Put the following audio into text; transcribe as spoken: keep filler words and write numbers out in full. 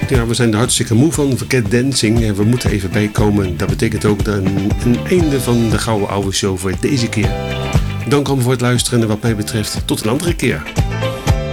Ja, we zijn er hartstikke moe van. Forget Dancing. We moeten even bijkomen. Dat betekent ook een, een einde van de Gouden Ouwe Show voor deze keer. Dank allemaal voor het luisteren en wat mij betreft tot een andere keer.